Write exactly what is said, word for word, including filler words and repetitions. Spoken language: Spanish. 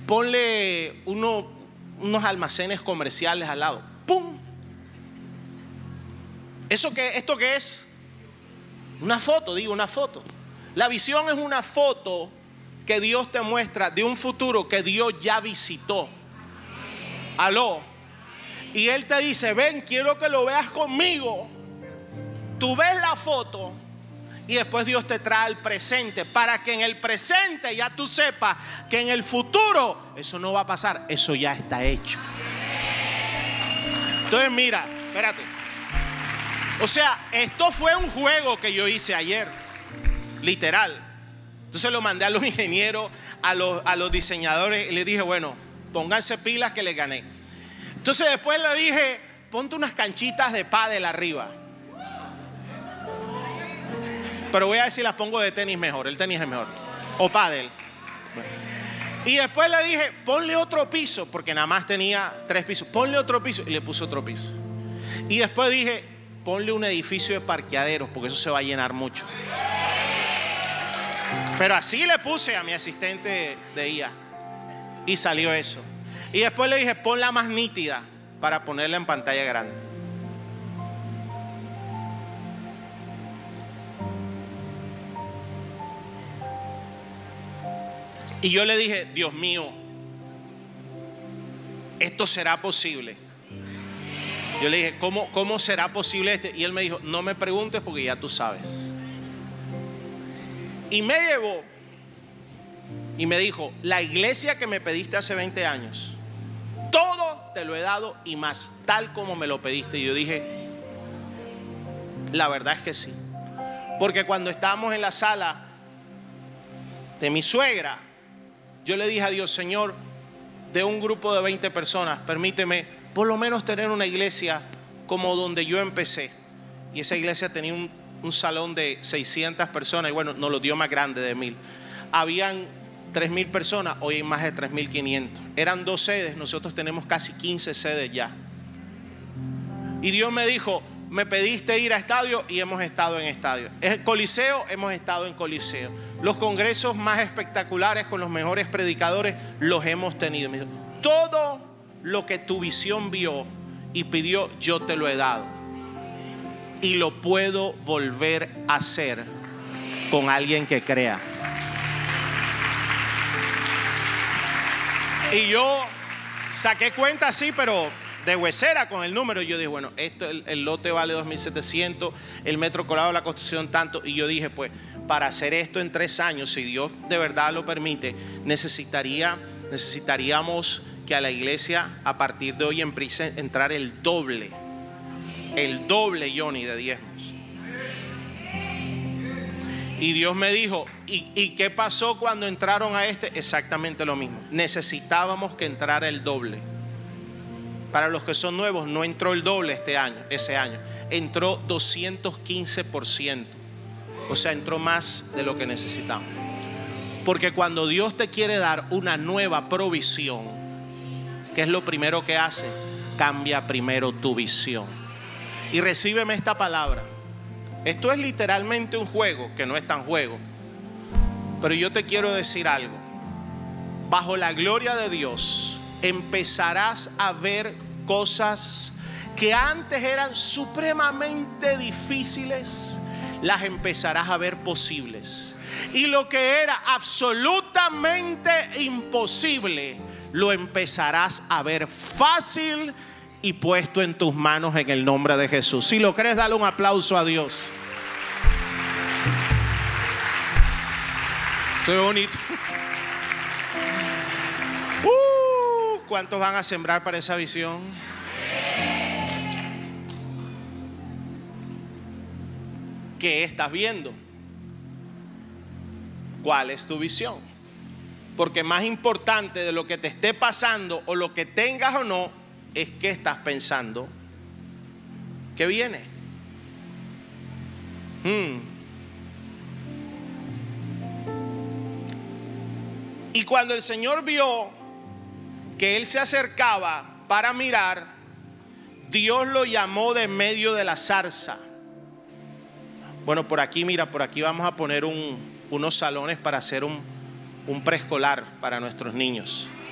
ponle uno, unos almacenes comerciales al lado. ¡Pum! ¿Eso qué, ¿Esto qué es? Una foto, digo, una foto. La visión es una foto que Dios te muestra de un futuro que Dios ya visitó. Aló. Y Él te dice, ven, quiero que lo veas conmigo. Tú ves la foto y después Dios te trae al presente, para que en el presente ya tú sepas que en el futuro eso no va a pasar, eso ya está hecho. Entonces mira, espérate. O sea, esto fue un juego que yo hice ayer, literal. Entonces lo mandé a los ingenieros, a los, a los diseñadores, y les dije, bueno, pónganse pilas que les gané. Entonces después le dije, ponte unas canchitas de pádel arriba. Pero voy a ver si las pongo de tenis mejor, el tenis es mejor. O pádel. Bueno. Y después le dije, ponle otro piso, porque nada más tenía tres pisos. Ponle otro piso, y le puse otro piso. Y después dije, ponle un edificio de parqueaderos, porque eso se va a llenar mucho. Pero así le puse a mi asistente de I A. Y salió eso. Y después le dije, ponla más nítida para ponerla en pantalla grande. Y yo le dije, Dios mío, ¿esto será posible? Yo le dije, ¿cómo, cómo será posible este? Y él me dijo, no me preguntes porque ya tú sabes. Y me llevó y me dijo, la iglesia que me pediste hace veinte años, todo te lo he dado y más, tal como me lo pediste. Y yo dije, la verdad es que sí. Porque cuando estábamos en la sala de mi suegra, yo le dije a Dios, Señor, de un grupo de veinte personas, permíteme por lo menos tener una iglesia como donde yo empecé. Y esa iglesia tenía un, un salón de seiscientas personas, y bueno, nos lo dio más grande, de mil. Habían tres mil personas, hoy hay más de tres mil quinientos. Eran dos sedes, nosotros tenemos casi quince sedes ya. Y Dios me dijo, me pediste ir a estadio y hemos estado en estadio. El Coliseo, hemos estado en Coliseo. Los congresos más espectaculares con los mejores predicadores los hemos tenido. Me dijo, todo lo que tu visión vio y pidió, yo te lo he dado. Y lo puedo volver a hacer con alguien que crea. Y yo saqué cuenta así, pero de huesera con el número. Y yo dije, bueno, esto, el, el lote vale dos mil setecientos, el metro cuadrado de la construcción tanto. Y yo dije, pues, para hacer esto en tres años, si Dios de verdad lo permite, necesitaría, necesitaríamos que a la iglesia a partir de hoy empiece a entrar el doble, el doble, Johnny, de diezmos. Y Dios me dijo, ¿y, ¿y qué pasó cuando entraron a este? Exactamente lo mismo. Necesitábamos que entrara el doble. Para los que son nuevos, no entró el doble este año, ese año. Entró doscientos quince por ciento. O sea, entró más de lo que necesitamos. Porque cuando Dios te quiere dar una nueva provisión, ¿qué es lo primero que hace? Cambia primero tu visión. Y recíbeme esta palabra. Esto es literalmente un juego, que no es tan juego. Pero yo te quiero decir algo. Bajo la gloria de Dios, empezarás a ver cosas que antes eran supremamente difíciles, las empezarás a ver posibles. Y lo que era absolutamente imposible, lo empezarás a ver fácil y puesto en tus manos en el nombre de Jesús. Si lo crees, dale un aplauso a Dios. Soy bonito. Uh, ¿Cuántos van a sembrar para esa visión? ¿Qué estás viendo? ¿Cuál es tu visión? Porque más importante de lo que te esté pasando o lo que tengas o no, es qué estás pensando que viene. Hmm. Y cuando el Señor vio que él se acercaba para mirar, Dios lo llamó de medio de la zarza. Bueno, por aquí, mira, por aquí vamos a poner un, unos salones para hacer un, un preescolar para nuestros niños.